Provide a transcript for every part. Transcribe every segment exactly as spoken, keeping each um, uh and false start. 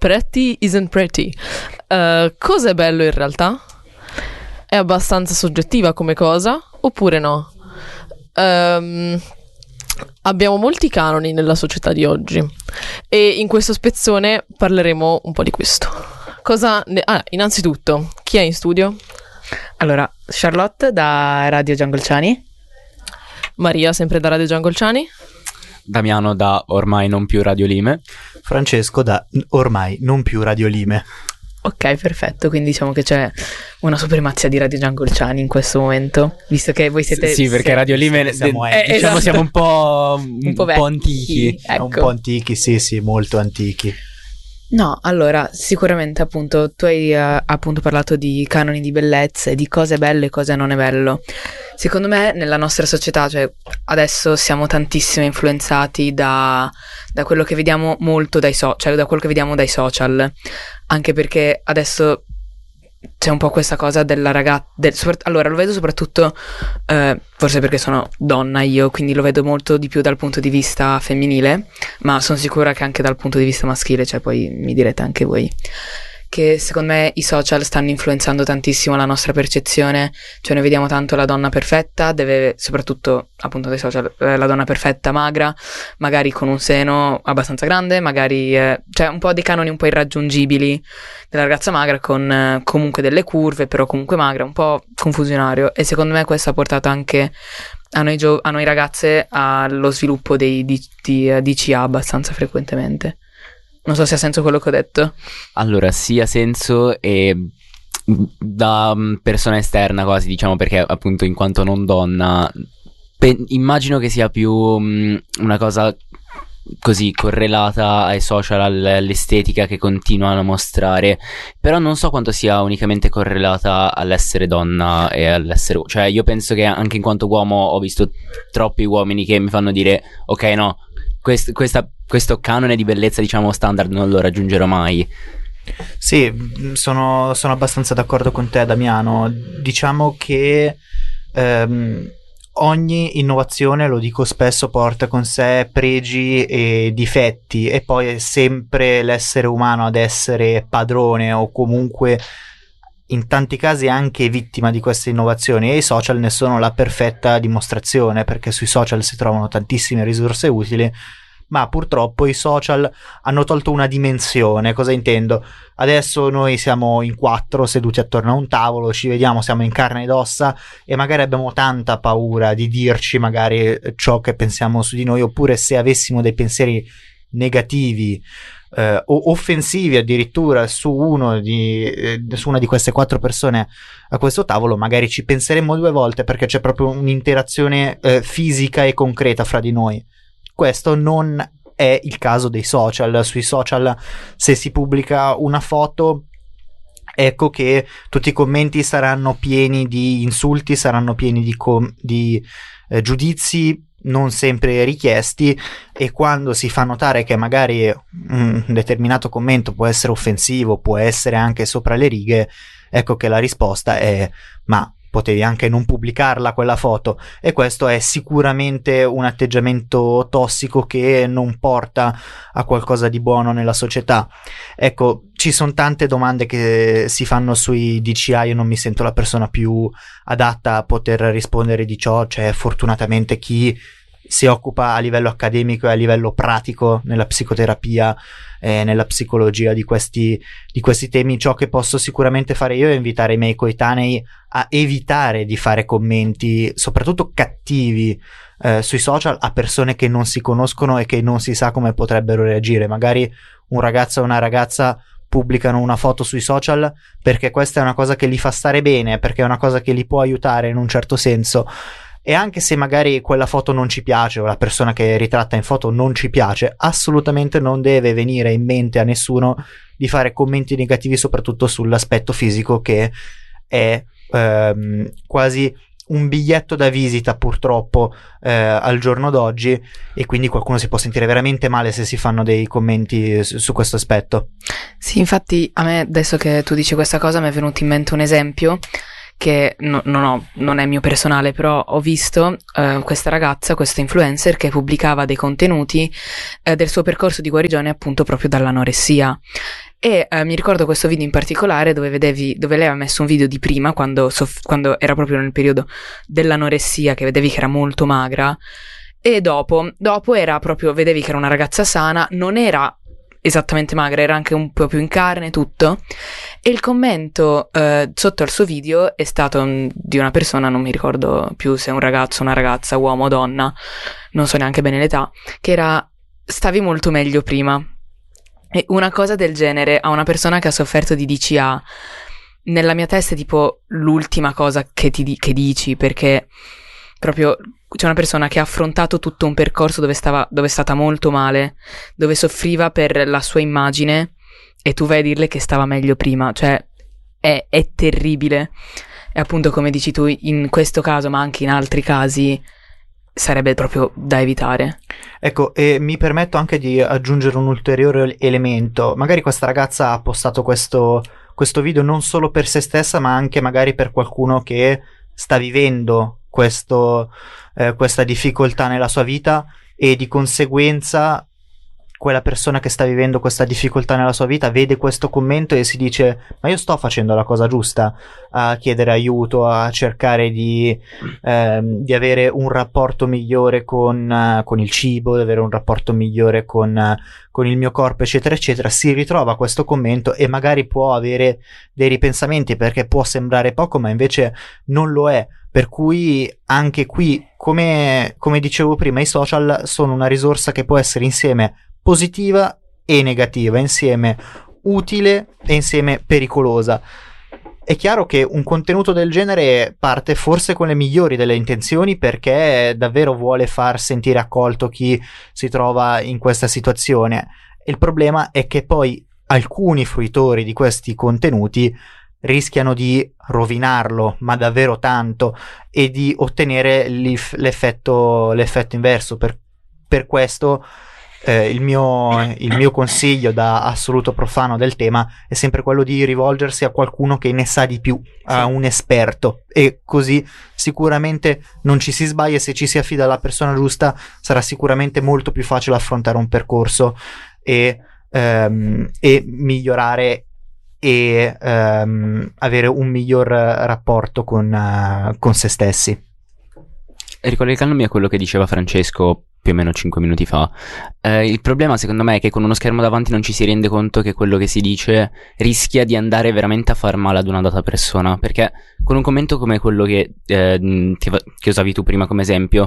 pretty isn't pretty. Uh, cosa è bello in realtà? È abbastanza soggettiva come cosa, oppure no? Um, abbiamo molti canoni nella società di oggi e in questo spezzone parleremo un po' di questo. Cosa ne... Ah, innanzitutto, chi è in studio? Allora, Charlotte da Radio Giangolciani. Maria, sempre da Radio Giangolciani. Damiano da ormai non più Radio Lime. Francesco da ormai non più Radio Lime. Ok, perfetto, quindi diciamo che c'è una supremazia di Radio Giangolciani in questo momento, visto che voi siete... Sì, perché sì, Radio Lime siamo, eh, eh, diciamo esatto. siamo un po', un, un po', un po' antichi. Ecco. Un po' antichi, sì, sì, molto antichi. No, allora, sicuramente appunto tu hai uh, appunto parlato di canoni di bellezza e di cosa è bello e cosa non è bello. Secondo me nella nostra società, cioè adesso siamo tantissimo influenzati da, da quello che vediamo molto dai social, cioè da quello che vediamo dai social, anche perché adesso c'è un po' questa cosa della ragazza, del, sopra- allora lo vedo soprattutto, eh, forse perché sono donna io, quindi lo vedo molto di più dal punto di vista femminile, ma sono sicura che anche dal punto di vista maschile, cioè poi mi direte anche voi, che secondo me i social stanno influenzando tantissimo la nostra percezione, cioè noi vediamo tanto la donna perfetta, deve soprattutto appunto dai social, eh, la donna perfetta magra, magari con un seno abbastanza grande, magari eh, cioè un po' dei canoni un po' irraggiungibili della ragazza magra con eh, comunque delle curve, però comunque magra, un po' confusionario, e secondo me questo ha portato anche a noi, gio- a noi ragazze allo sviluppo dei di, di, uh, D C A abbastanza frequentemente. Non so se ha senso quello che ho detto. Allora, sì, ha senso, e da persona esterna quasi, diciamo, perché appunto in quanto non donna pe- immagino che sia più um, una cosa così correlata ai social, all'estetica che continuano a mostrare, però non so quanto sia unicamente correlata all'essere donna e all'essere, cioè io penso che anche in quanto uomo ho visto troppi uomini che mi fanno dire ok, no, quest- questa questo canone di bellezza, diciamo, standard non lo raggiungerò mai. Sì, sono, sono abbastanza d'accordo con te, Damiano. Diciamo che ehm, ogni innovazione, lo dico spesso, porta con sé pregi e difetti, e poi è sempre l'essere umano ad essere padrone o comunque in tanti casi anche vittima di queste innovazioni, e i social ne sono la perfetta dimostrazione, perché sui social si trovano tantissime risorse utili, ma purtroppo i social hanno tolto una dimensione. Cosa intendo? Adesso noi siamo in quattro seduti attorno a un tavolo, ci vediamo, siamo in carne ed ossa, e magari abbiamo tanta paura di dirci magari ciò che pensiamo su di noi, oppure se avessimo dei pensieri negativi eh, o offensivi addirittura su uno di eh, su una di queste quattro persone a questo tavolo, magari ci penseremmo due volte, perché c'è proprio un'interazione eh, fisica e concreta fra di noi. Questo non è il caso dei social. Sui social, se si pubblica una foto, ecco che tutti i commenti saranno pieni di insulti, saranno pieni di, com- di eh, giudizi non sempre richiesti, e quando si fa notare che magari un determinato commento può essere offensivo, può essere anche sopra le righe, ecco che la risposta è: ma potevi anche non pubblicarla quella foto. E questo è sicuramente un atteggiamento tossico che non porta a qualcosa di buono nella società. Ecco, ci sono tante domande che si fanno sui D C A, io non mi sento la persona più adatta a poter rispondere di ciò. C'è fortunatamente chi si occupa a livello accademico e a livello pratico nella psicoterapia e nella psicologia di questi, di questi temi. Ciò che posso sicuramente fare io è invitare i miei coetanei a evitare di fare commenti, soprattutto cattivi, eh, sui social a persone che non si conoscono e che non si sa come potrebbero reagire. Magari un ragazzo o una ragazza pubblicano una foto sui social perché questa è una cosa che li fa stare bene, perché è una cosa che li può aiutare in un certo senso. E anche se magari quella foto non ci piace, o la persona che è ritratta in foto non ci piace, assolutamente non deve venire in mente a nessuno di fare commenti negativi, soprattutto sull'aspetto fisico, che è ehm, quasi un biglietto da visita purtroppo eh, al giorno d'oggi, e quindi qualcuno si può sentire veramente male se si fanno dei commenti su, su questo aspetto. Sì, infatti a me, adesso che tu dici questa cosa, mi è venuto in mente un esempio che no, non, ho, non è mio personale, però ho visto eh, questa ragazza, questa influencer, che pubblicava dei contenuti eh, del suo percorso di guarigione appunto proprio dall'anoressia. E eh, mi ricordo questo video in particolare dove vedevi, dove lei aveva messo un video di prima, quando, soff- quando era proprio nel periodo dell'anoressia, che vedevi che era molto magra, e dopo, dopo era proprio, vedevi che era una ragazza sana, non era esattamente magra, era anche un po' più in carne, tutto. E il commento eh, sotto al suo video è stato um, di una persona, non mi ricordo più se è un ragazzo, una ragazza, uomo o donna, non so neanche bene l'età, che era: stavi molto meglio prima. E una cosa del genere a una persona che ha sofferto di D C A, nella mia testa è tipo l'ultima cosa che ti di- che dici, perché proprio c'è una persona che ha affrontato tutto un percorso dove stava, dove è stata molto male, dove soffriva per la sua immagine, e tu vai a dirle che stava meglio prima. Cioè è, è terribile. E appunto, come dici tu, in questo caso, ma anche in altri casi, sarebbe proprio da evitare. Ecco, e mi permetto anche di aggiungere un ulteriore elemento. Magari questa ragazza ha postato questo, questo video non solo per se stessa, ma anche magari per qualcuno che sta vivendo questo, eh, questa difficoltà nella sua vita, e di conseguenza quella persona che sta vivendo questa difficoltà nella sua vita vede questo commento e si dice: ma io sto facendo la cosa giusta a chiedere aiuto, a cercare di, ehm, di avere un rapporto migliore con, uh, con il cibo, di avere un rapporto migliore con, uh, con il mio corpo, eccetera eccetera. Si ritrova questo commento e magari può avere dei ripensamenti, perché può sembrare poco ma invece non lo è. Per cui anche qui, come, come dicevo prima, i social sono una risorsa che può essere insieme positiva e negativa, insieme utile e insieme pericolosa. È chiaro che un contenuto del genere parte forse con le migliori delle intenzioni, perché davvero vuole far sentire accolto chi si trova in questa situazione. Il problema è che poi alcuni fruitori di questi contenuti rischiano di rovinarlo, ma davvero tanto, e di ottenere l'effetto, l'effetto inverso. Per, per questo eh, il, mio, il mio consiglio da assoluto profano del tema è sempre quello di rivolgersi a qualcuno che ne sa di più, a un esperto, e così sicuramente non ci si sbaglia. Se ci si affida alla persona giusta, sarà sicuramente molto più facile affrontare un percorso e, ehm, e migliorare e um, avere un miglior rapporto con, uh, con se stessi. Ricollegandomi a quello che diceva Francesco più o meno cinque minuti fa, eh, il problema secondo me è che con uno schermo davanti non ci si rende conto che quello che si dice rischia di andare veramente a far male ad una data persona, perché con un commento come quello che, eh, ti, che usavi tu prima come esempio,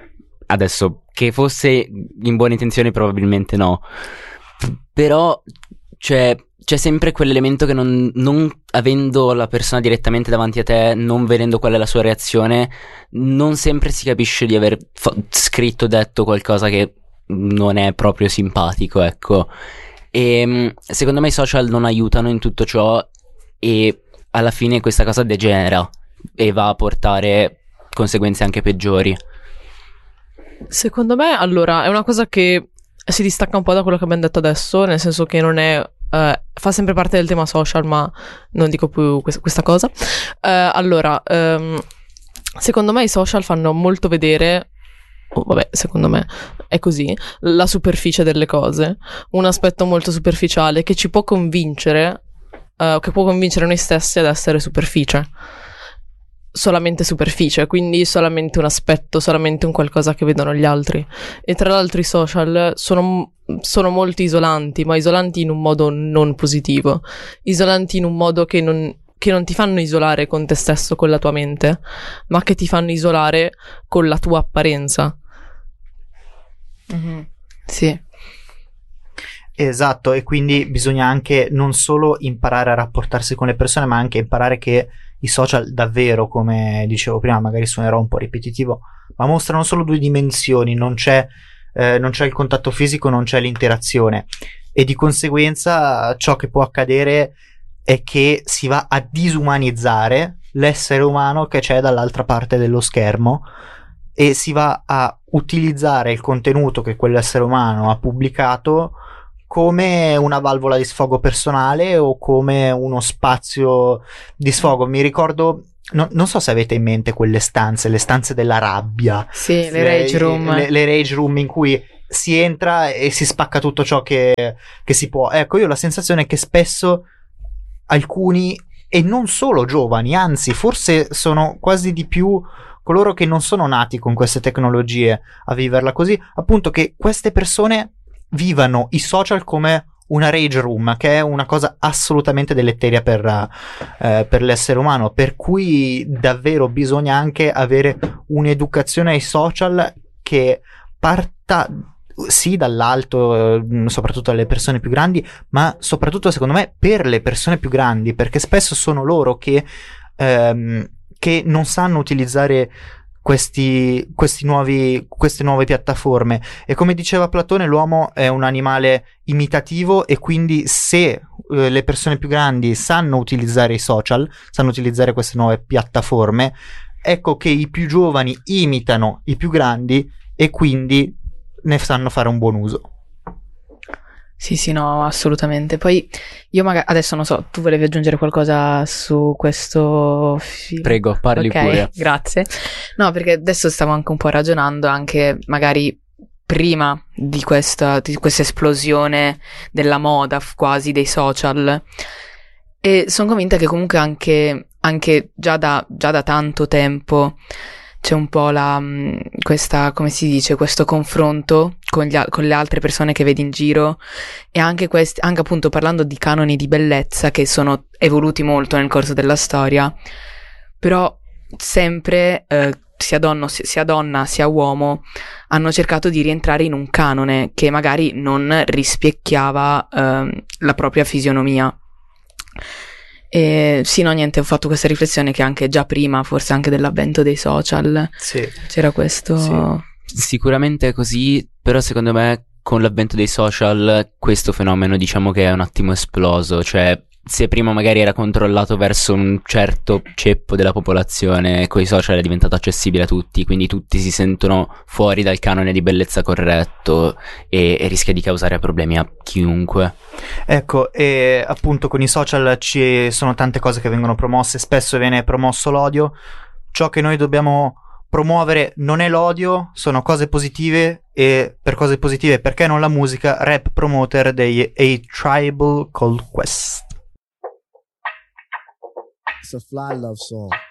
adesso che fosse in buone intenzioni probabilmente no, però cioè c'è sempre quell'elemento che non, non avendo la persona direttamente davanti a te, non vedendo qual è la sua reazione, non sempre si capisce di aver fa- scritto o detto qualcosa che non è proprio simpatico, ecco. E secondo me i social non aiutano in tutto ciò, e alla fine questa cosa degenera e va a portare conseguenze anche peggiori. Secondo me, allora, è una cosa che si distacca un po' da quello che abbiamo detto adesso, nel senso che non è Uh, fa sempre parte del tema social, ma non dico più questa, questa cosa. Uh, allora, um, secondo me i social fanno molto vedere, oh, vabbè, secondo me è così, la superficie delle cose, un aspetto molto superficiale che ci può convincere, uh, che può convincere noi stessi ad essere superficie. Solamente superficie, quindi solamente un aspetto, solamente un qualcosa che vedono gli altri. E tra l'altro i social sono, sono molto isolanti, ma isolanti in un modo non positivo, isolanti in un modo che non, che non ti fanno isolare con te stesso, con la tua mente, ma che ti fanno isolare con la tua apparenza. Mm-hmm. Sì. Esatto, e quindi bisogna anche non solo imparare a rapportarsi con le persone, ma anche imparare che i social davvero, come dicevo prima, magari suonerò un po' ripetitivo, ma mostrano solo due dimensioni, non c'è, eh, non c'è il contatto fisico, non c'è l'interazione, e di conseguenza ciò che può accadere è che si va a disumanizzare l'essere umano che c'è dall'altra parte dello schermo, e si va a utilizzare il contenuto che quell'essere umano ha pubblicato come una valvola di sfogo personale o come uno spazio di sfogo. Mi ricordo, no, non so se avete in mente quelle stanze, le stanze della rabbia. Sì, le rage room. Le, le rage room in cui si entra e si spacca tutto ciò che, che si può. Ecco, io ho la sensazione che spesso alcuni, e non solo giovani, anzi forse sono quasi di più coloro che non sono nati con queste tecnologie a viverla così, appunto, che queste persone vivano i social come una rage room, che è una cosa assolutamente deleteria per, eh, per l'essere umano, per cui davvero bisogna anche avere un'educazione ai social che parta sì dall'alto, eh, soprattutto alle persone più grandi, ma soprattutto secondo me per le persone più grandi, perché spesso sono loro che, ehm, che non sanno utilizzare questi, questi nuovi, queste nuove piattaforme. E come diceva Platone, l'uomo è un animale imitativo, e quindi se eh, le persone più grandi sanno utilizzare i social, sanno utilizzare queste nuove piattaforme, ecco che i più giovani imitano i più grandi e quindi ne sanno fare un buon uso. Sì, sì, no, assolutamente. Poi io magari adesso non so, tu volevi aggiungere qualcosa su questo film? Prego, parli Ok, pure. grazie. No, perché adesso stavo anche un po' ragionando, anche magari prima di questa, di questa esplosione della moda f- quasi dei social, e sono convinta che comunque anche, anche già da, già da tanto tempo c'è un po' la, mh, questa, come si dice, questo confronto con, gli, al- con le altre persone che vedi in giro, e anche questi, anche appunto parlando di canoni di bellezza che sono evoluti molto nel corso della storia, però sempre, eh, sia donna, sia donna sia uomo hanno cercato di rientrare in un canone che magari non rispecchiava, ehm, la propria fisionomia. E sì, no, niente, ho fatto questa riflessione che anche già prima, forse anche dell'avvento dei social, Sì. c'era questo. Sì. Sicuramente è così, però secondo me con l'avvento dei social questo fenomeno diciamo che è un attimo esploso, cioè se prima magari era controllato verso un certo ceppo della popolazione, con i social è diventato accessibile a tutti, quindi tutti si sentono fuori dal canone di bellezza corretto e, e rischia di causare problemi a chiunque. Ecco, e appunto con i social ci sono tante cose che vengono promosse, spesso viene promosso l'odio. Ciò che noi dobbiamo promuovere non è l'odio, sono cose positive, e per cose positive perché non la musica? Rap Promoter degli A Tribal Called Quest. It's a fly love song.